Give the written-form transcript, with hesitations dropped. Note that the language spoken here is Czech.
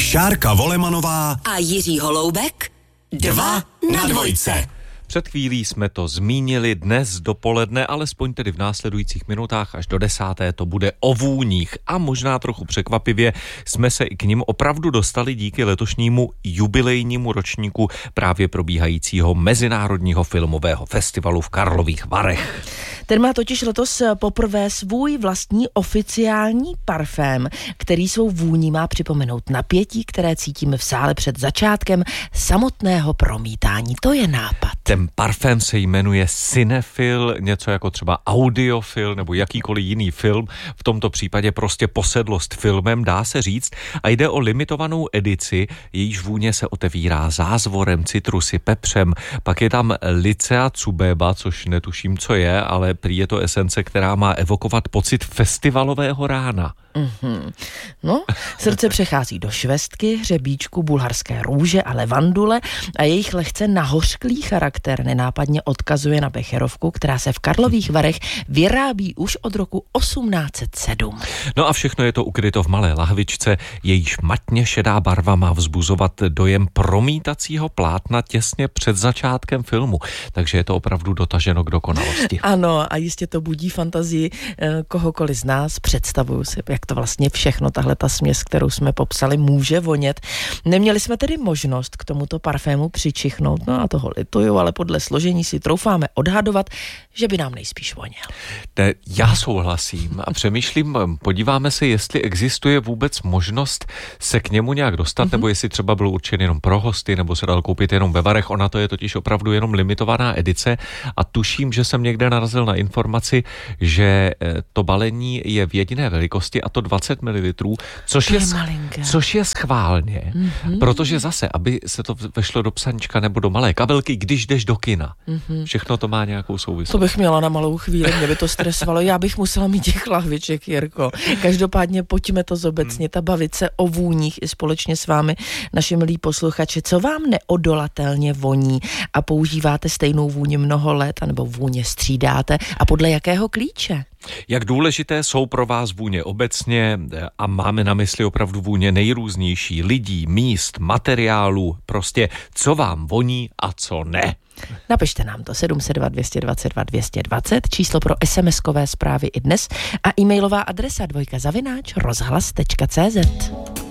Šárka Volemanová a Jiří Holoubek 2 na dvojce. Před chvílí jsme to zmínili, dnes dopoledne, alespoň tedy v následujících minutách až do 10. to bude o vůních a možná trochu překvapivě jsme se i k nim opravdu dostali díky letošnímu jubilejnímu ročníku právě probíhajícího Mezinárodního filmového festivalu v Karlových Varech. Ten má totiž letos poprvé svůj vlastní oficiální parfém, který svou vůní má připomenout napětí, které cítíme v sále před začátkem samotného promítání. To je nápad. Ten parfém se jmenuje Cinefil, něco jako třeba audiofil nebo jakýkoliv jiný film, v tomto případě prostě posedlost filmem, dá se říct, a jde o limitovanou edici, jejíž vůně se otevírá zázvorem, citrusy, pepřem, pak je tam Lycea cubeba, což netuším, co je, ale prý je to esence, která má evokovat pocit festivalového rána. Mm-hmm. No, srdce přechází do švestky, hřebíčku, bulharské růže a levandule a jejich lehce nahořklý charakter nenápadně odkazuje na becherovku, která se v Karlových Varech vyrábí už od roku 1807. No a všechno je to ukryto v malé lahvičce, jejíž matně šedá barva má vzbuzovat dojem promítacího plátna těsně před začátkem filmu, takže je to opravdu dotaženo k dokonalosti. Ano, a jistě to budí fantazii kohokoliv z nás. Představuju si, jak to vlastně všechno, tahle ta směs, kterou jsme popsali, může vonět. Neměli jsme tedy možnost k tomuto parfému přičichnout, no a toho lituju, ale podle složení si troufáme odhadovat, že by nám nejspíš voněl. Já souhlasím a přemýšlím, podíváme se, jestli existuje vůbec možnost se k němu nějak dostat, nebo jestli třeba byl určen jenom pro hosty, nebo se dal koupit jenom ve Varech. Ona to je totiž opravdu jenom limitovaná edice a tuším, že jsem někde narazil na informaci, že to balení je v jediné velikosti a to 20 ml, což je schválně, protože zase, aby se to vešlo do psaníčka nebo do malé kabelky, když jdeš do kina. Všechno to má nějakou souvislost. To bych měla na malou chvíli, mě by to stresovalo. Já bych musela mít těch lahviček, Jirko. Každopádně pojďme to zobecnit a bavit se o vůních i společně s vámi, naši milí posluchači. Co vám neodolatelně voní a používáte stejnou vůni mnoho let, anebo vůně střídáte a podle jakého klíče? Jak důležité jsou pro vás vůně obecně a máme na mysli opravdu vůně nejrůznější lidí, míst, materiálů, prostě co vám voní a co ne. Napište nám to 772 222 220, číslo pro SMS-kové zprávy i dnes a e-mailová adresa dvojka@rozhlas.cz.